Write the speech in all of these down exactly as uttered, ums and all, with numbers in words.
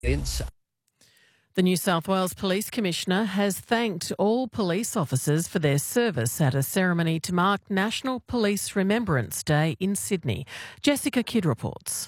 The New South Wales Police Commissioner has thanked all police officers for their service at a ceremony to mark National Police Remembrance Day in Sydney. Jessica Kidd reports.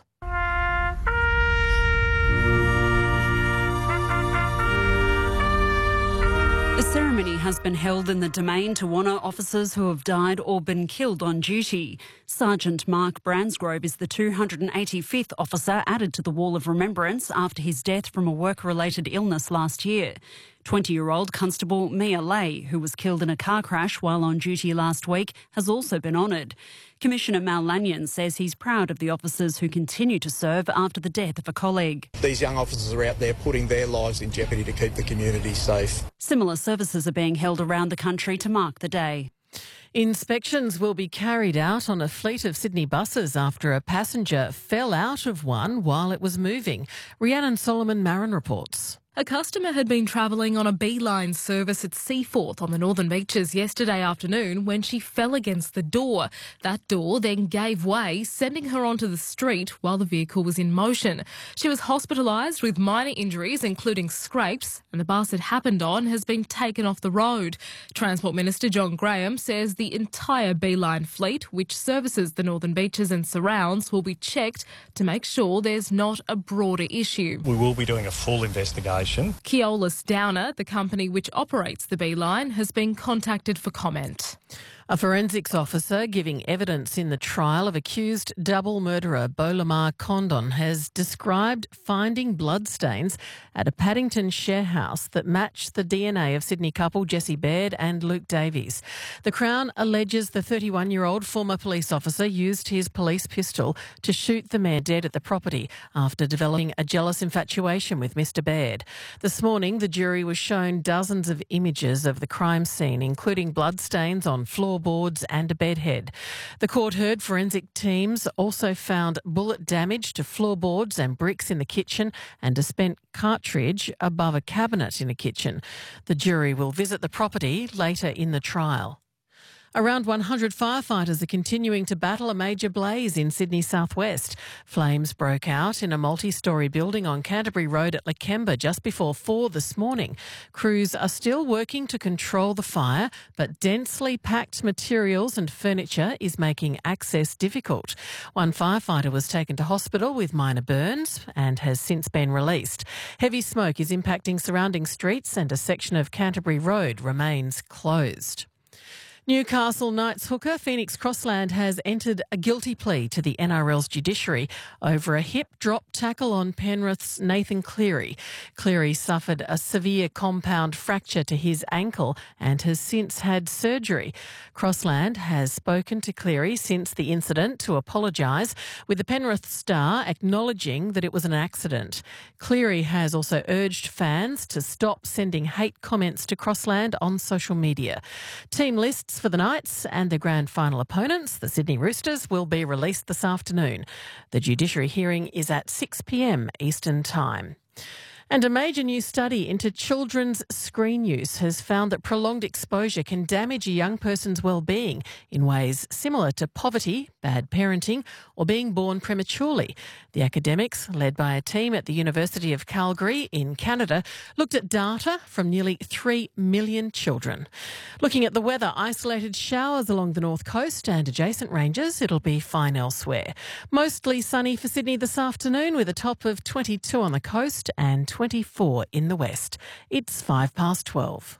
A ceremony has been held in the Domain to honour officers who have died or been killed on duty. Sergeant Mark Bransgrove is the two hundred eighty-fifth officer added to the Wall of Remembrance after his death from a work-related illness last year. twenty-year-old Constable Mia Lay, who was killed in a car crash while on duty last week, has also been honoured. Commissioner Mal Lanyon says he's proud of the officers who continue to serve after the death of a colleague. These young officers are out there putting their lives in jeopardy to keep the community safe. Similar services are being held around the country to mark the day. Inspections will be carried out on a fleet of Sydney buses after a passenger fell out of one while it was moving. Rhiannon Solomon-Marin reports. A customer had been travelling on a Beeline service at Seaforth on the Northern Beaches yesterday afternoon when she fell against the door. That door then gave way, sending her onto the street while the vehicle was in motion. She was hospitalised with minor injuries, including scrapes, and the bus it happened on has been taken off the road. Transport Minister John Graham says the entire Beeline fleet, which services the Northern Beaches and surrounds, will be checked to make sure there's not a broader issue. We will be doing a full investigation. Keolis Downer, the company which operates the Beeline, has been contacted for comment. A forensics officer giving evidence in the trial of accused double murderer Bolamar Condon has described finding bloodstains at a Paddington share house that matched the D N A of Sydney couple Jessie Baird and Luke Davies. The Crown alleges the thirty-one-year-old former police officer used his police pistol to shoot the mayor dead at the property after developing a jealous infatuation with Mister Baird. This morning, the jury was shown dozens of images of the crime scene, including bloodstains on floorboards and a bedhead. The court heard forensic teams also found bullet damage to floorboards and bricks in the kitchen and a spent cartridge above a cabinet in a kitchen. The jury will visit the property later in the trial. Around one hundred firefighters are continuing to battle a major blaze in Sydney southwest. Flames broke out in a multi-storey building on Canterbury Road at Lakemba just before four this morning. Crews are still working to control the fire, but densely packed materials and furniture is making access difficult. One firefighter was taken to hospital with minor burns and has since been released. Heavy smoke is impacting surrounding streets and a section of Canterbury Road remains closed. Newcastle Knights hooker Phoenix Crossland has entered a guilty plea to the N R L's judiciary over a hip drop tackle on Penrith's Nathan Cleary. Cleary suffered a severe compound fracture to his ankle and has since had surgery. Crossland has spoken to Cleary since the incident to apologise, with the Penrith Star acknowledging that it was an accident. Cleary has also urged fans to stop sending hate comments to Crossland on social media. Team lists for the Knights and their grand final opponents, the Sydney Roosters, will be released this afternoon. The judiciary hearing is at six p m Eastern Time. And a major new study into children's screen use has found that prolonged exposure can damage a young person's well-being in ways similar to poverty, bad parenting, or being born prematurely. The academics, led by a team at the University of Calgary in Canada, looked at data from nearly three million children. Looking at the weather, isolated showers along the north coast and adjacent ranges. It'll be fine elsewhere. Mostly sunny for Sydney this afternoon with a top of twenty-two on the coast and twenty-four in the west. It's five past twelve.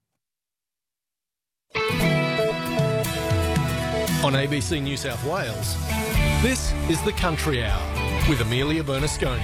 On A B C New South Wales, this is the Country Hour with Amelia Bernasconi.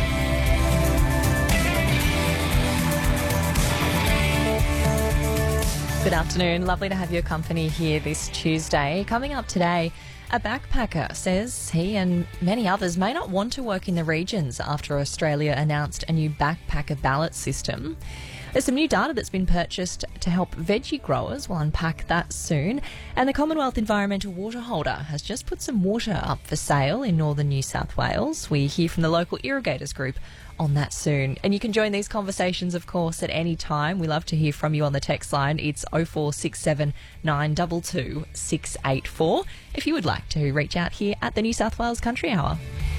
Good afternoon. Lovely to have your company here this Tuesday. Coming up today, a backpacker says he and many others may not want to work in the regions after Australia announced a new backpacker ballot system. There's some new data that's been purchased to help veggie growers. We'll unpack that soon. And the Commonwealth Environmental Water Holder has just put some water up for sale in northern New South Wales. We hear from the local irrigators group on that soon. And you can join these conversations, of course, at any time. We love to hear from you on the text line. It's oh four six seven nine two two six eight four if you would like to reach out here at the New South Wales Country Hour.